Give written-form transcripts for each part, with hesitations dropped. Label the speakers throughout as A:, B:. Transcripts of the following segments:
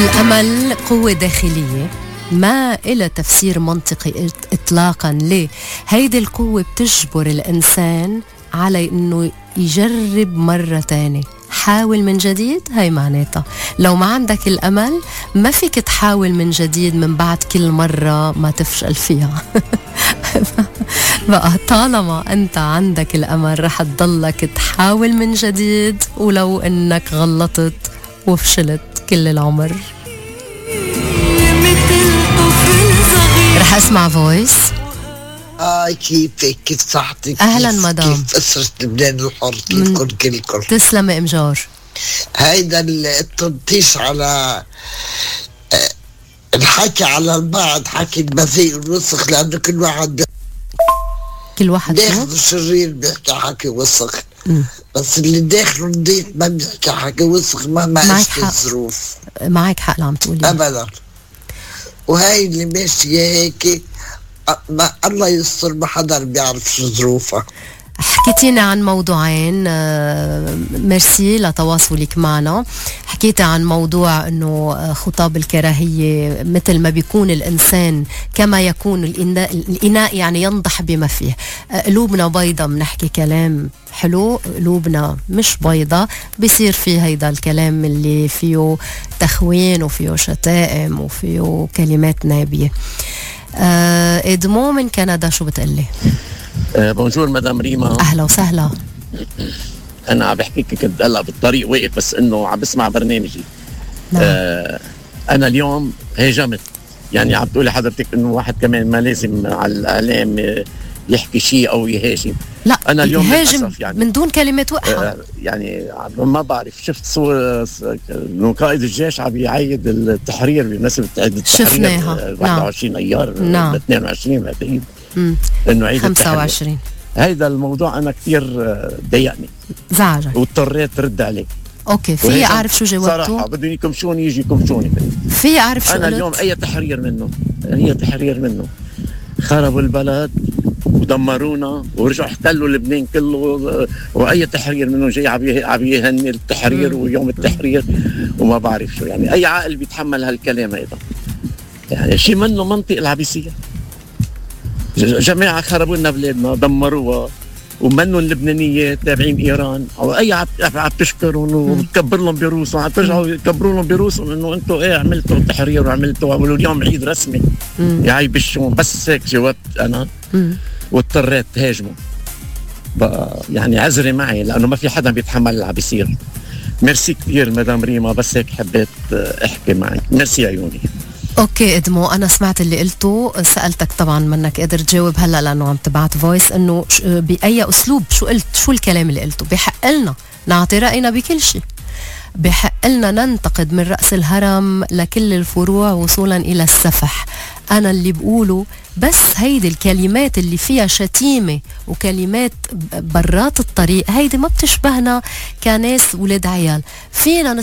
A: الأمل قوة داخلية ما إلى تفسير منطقي إطلاقا. ليه؟ هيدي القوة بتجبر الإنسان على إنه يجرب مرة تانية. حاول من جديد، هاي معناتها لو ما عندك الأمل ما فيك تحاول من جديد من بعد كل مرة ما تفشل فيها. بقى طالما أنت عندك الأمل رح تضلك تحاول من جديد ولو إنك غلطت وفشلت كل العمر. رح أسمع فويس.
B: كيفك؟ كيف صحتك؟
A: أهلا مدام.
B: كيف أسرة لبنان الحر؟ كيفكم كلكم؟
A: تسلم إمجار.
B: هيدا التنطيش على الحكي على البعض، حكي البذيء والوسخ، لأنه كل واحد داخله شرير بيحكي حكي وسخ. بس اللي داخله نضيف ما بيحكي حكي وسخ مهما ايش الظروف.
A: معك حق اللي عم تقولي
B: ابدا. وهاي اللي ماشيه هيك ما الله يستر، ما حدا بيعرف شو ظروفها.
A: حكيتينا عن موضوعين، ميرسي لتواصلك معنا. حكيت عن موضوع انه خطاب الكراهية مثل ما بيكون الانسان كما يكون الاناء يعني ينضح بما فيه. قلوبنا بيضة بنحكي كلام حلو، قلوبنا مش بيضة بيصير فيه هيدا الكلام اللي فيه تخوين وفيه شتائم وفيه كلمات نابية. إدمو من كندا، شو بتقلي؟
C: بونجور مدام ريما.
A: أهلا وسهلا.
C: أنا عم بحكيك كنت هلا بالطريق واقف، بس إنه عم بسمع برنامجي.
A: نعم.
C: أنا اليوم هاجمت، يعني عم تقولي حضرتك إنه واحد كمان ما لازم على الإعلام يحكي شيء أو يهاجم.
A: لا،
C: أنا اليوم
A: يهاجم
C: يعني
A: من دون كلمات وقحة.
C: يعني ما بعرف، شفت صور إنه قائد الجيش عم يعيد التحرير بمناسبة عيد التحرير.
A: شفناها
C: 21 أيار. 22 بعتقد إنه عيد
A: 25.
C: هيدا الموضوع أنا كتير ضايقني،
A: زعجك
C: واضطريت رد عليه.
A: اوكي، في اعرف شو جاوبته؟
C: صراحة بدهم يكمشوني يجي يكمشوني.
A: في اعرف شو
C: أنا
A: قلت؟
C: اليوم أي تحرير منه خربوا البلد ودمرونا ورجعوا احتلوا لبنان كله، واي تحرير منهم جاي عم يهني التحرير ويوم التحرير وما بعرف شو. يعني اي عقل بيتحمل هالكلام هيدا؟ يعني شيء منه منطق اللي عم بيصير. جماعه خربوا لنا بلادنا، دمروها، ومنهم اللبنانيات تابعين ايران او اي عم تشكرهم وتكبر لهم بروسهم، عم ترجعوا يكبروا لهم بروسهم انه انتم عملتوا التحرير وعملتوا واليوم عيد رسمي. يعيبشون. بس هيك جاوبت انا واضطريت هاجمه. يعني عذري معي لانه ما في حدا بيتحمل اللي عم بيصير. ميرسي كثير مدام ريما، بس هيك حبيت احكي معك. ميرسي عيوني.
A: اوكي ادمو، انا سمعت اللي قلته. سألتك طبعا منك قادر تجاوب هلا لانه عم تبعت فويس انه باي اسلوب شو قلت، شو الكلام اللي قلته. بحق لنا نعطي راينا بكل شيء، بحق لنا ننتقد من رأس الهرم لكل الفروع وصولا إلى السفح. أنا اللي بقوله بس هيدي الكلمات اللي فيها شتيمة وكلمات برات الطريق، هيدي ما بتشبهنا كناس ولاد عيال. فينا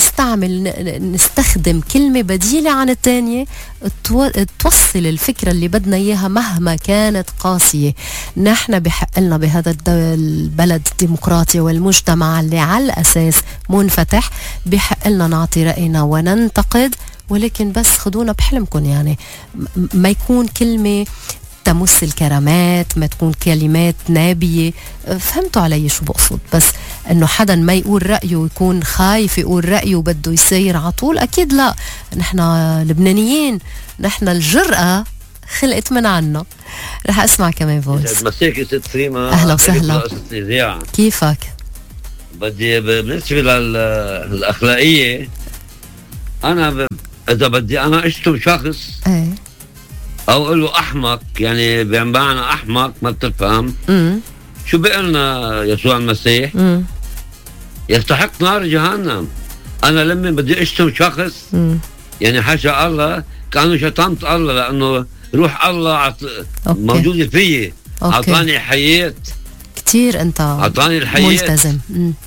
A: نستخدم كلمة بديلة عن التانية توصل الفكرة اللي بدنا إياها مهما كانت قاسية. نحن بحق لنا بهذا البلد الديمقراطي والمجتمع اللي على الأساس منفتح، بحق لنا نعطي رأينا وننتقد، ولكن بس خدونا بحلمكم. يعني ما يكون كلمة تمس الكرامات، ما تكون كلمات نابية. فهمتوا علي شو بقصد؟ بس انه حدا ما يقول رأيه ويكون خايف يقول رأيه وبده يسير عطول، اكيد لا. نحن لبنانيين، نحن الجرأة خلقت من عنا. رح اسمع كمان فويس.
D: مساكي ست ريما.
A: اهلا وسهلا. كيفك؟
D: بدي بالنسبة للأخلاقية، أنا إذا بدي أنا أشتم شخص أو أقول له أحمق، يعني بمعنى أحمق ما بتفهم، شو بيقلنا يسوع المسيح؟ يستحق نار جهنم. أنا لما بدي أشتم شخص يعني حاشا الله كأنه شتمت الله، لأنه روح الله موجودة فيي، أعطاني حياة كتير.
A: أنت
D: أعطاني الحياة
A: ملتزم.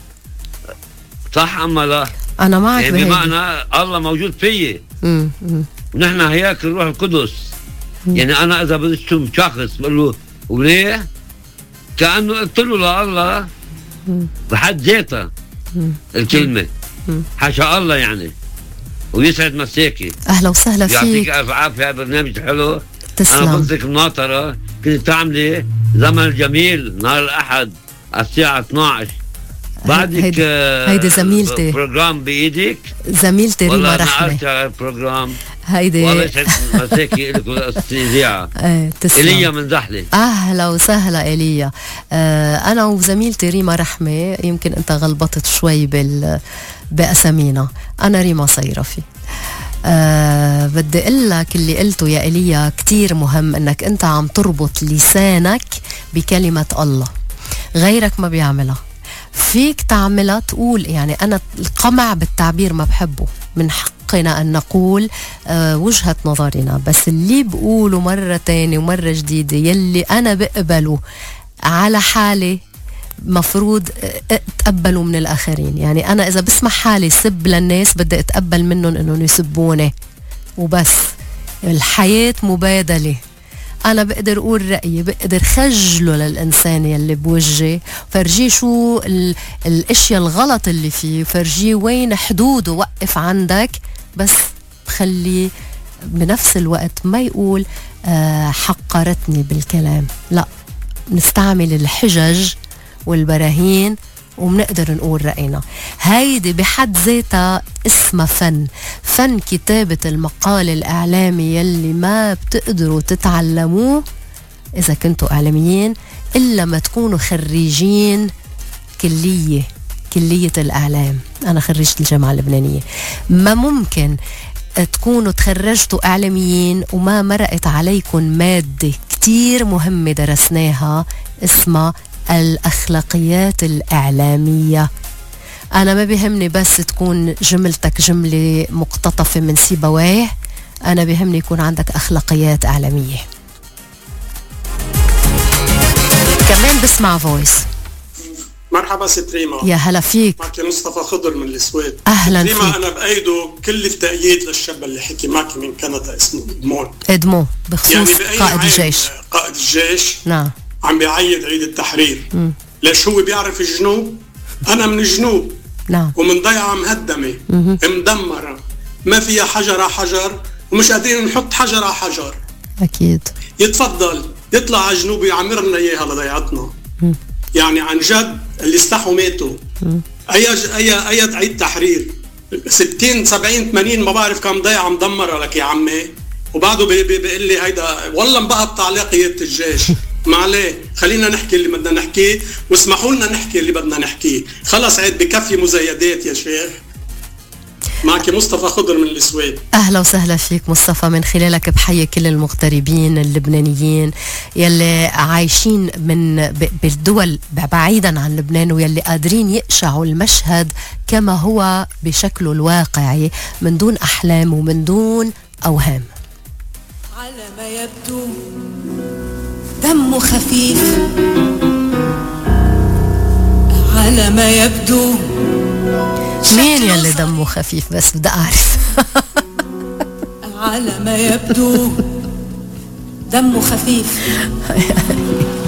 D: صح أما لا؟
A: أنا معك
D: يعني بمعنى الله موجود فيي، ونحن هياك الروح القدس. يعني أنا إذا بدي أشتم شخص بقول له وليه؟ كأنه قلت له لله بحد ذاتها الكلمة. حاشا الله يعني. ويسعد مساكي.
A: اهلا وسهلا فيك.
D: يعطيك الف عافيه، برنامج حلو.
A: تسلم.
D: انا قلت لك مناطره كنت تعملي زمن الجميل نهار الاحد على الساعه 12. بعدك
A: هيدي زميلتي،
D: بروجرام بايدك،
A: زميلتي ريما رحمه.
D: والله على البروجرام.
A: هيدي
D: والله يسعد مساكي لك الاذاعه.
A: تسلم.
D: ايليا من زحله.
A: اهلا وسهلا ايليا. انا وزميلتي ريما رحمه، يمكن انت غلبطت شوي باسامينا. انا ريما صيرفي. بدي اقول لك اللي قلته يا ايليا كتير مهم، انك انت عم تربط لسانك بكلمه الله، غيرك ما بيعملها، فيك تعملها. تقول يعني أنا القمع بالتعبير ما بحبه، من حقنا أن نقول وجهة نظرنا، بس اللي بقوله مرة تانية ومرة جديدة يلي أنا بقبله على حالي مفروض اتقبله من الآخرين. يعني أنا إذا بسمع حالي سب للناس بدي اتقبل منهم إنهم يسبوني وبس. الحياة مبادلة، أنا بقدر أقول رأيي، بقدر خجله للإنسان يلي بوجهي، فرجيه شو الأشياء الغلط اللي فيه، فرجيه وين حدوده، وقف عندك، بس خليه بنفس الوقت ما يقول حقرتني بالكلام. لا، نستعمل الحجج والبراهين وبنقدر نقول رأينا. هيدي بحد ذاتها اسمها فن كتابة المقال الإعلامي يلي ما بتقدروا تتعلموه إذا كنتوا إعلاميين إلا ما تكونوا خريجين كلية الإعلام. أنا خريجة الجامعة اللبنانية. ما ممكن تكونوا تخرجتوا إعلاميين وما مرقت عليكم مادة كتير مهمة درسناها اسمها الأخلاقيات الإعلامية. أنا ما بيهمني بس تكون جملتك جملة مقتطفة من سيبويه، أنا بيهمني يكون عندك أخلاقيات إعلامية. كمان بسمع فويس.
E: مرحبا ست ريما.
A: يا هلا فيك.
E: معك مصطفى خضر من السويد.
A: أهلا فيك.
E: ريما، أنا بأيده كل التأييد للشاب اللي حكي معك من كندا اسمه
A: إدمون بخصوص
E: يعني
A: قائد الجيش.
E: قائد الجيش
A: نعم
E: عم بيعيد عيد التحرير. ليش هو بيعرف الجنوب؟ أنا من الجنوب.
A: نعم.
E: ومن ضيعة مهدمة مدمرة ما فيها حجر على حجر، ومش قادرين نحط حجر على حجر.
A: أكيد.
E: يتفضل يطلع على جنوب يعمرنا إياها لضيعتنا. يعني عن جد اللي استحوا ماتوا. أي عيد تحرير 60 70 80 ما بعرف كم ضيعة مدمرة لك يا عمي، وبعده بيقول لي هيدا والله مبقى قيادة الجيش. ما عليه، خلينا نحكي اللي بدنا نحكيه، واسمحوا لنا نحكي اللي بدنا نحكيه. خلص عيد بكفي مزايدات يا شيخ. معك مصطفى خضر من السويد.
A: أهلا وسهلا فيك مصطفى. من خلالك بحيي كل المغتربين اللبنانيين يلي عايشين بالدول بعيدا عن لبنان، ويلي قادرين يقشعوا المشهد كما هو بشكله الواقعي من دون أحلام ومن دون أوهام.
F: على ما يبدو دمه خفيف، على ما يبدو.
A: مين يلي دمه خفيف بس بدي أعرف؟
F: على ما يبدو دمه خفيف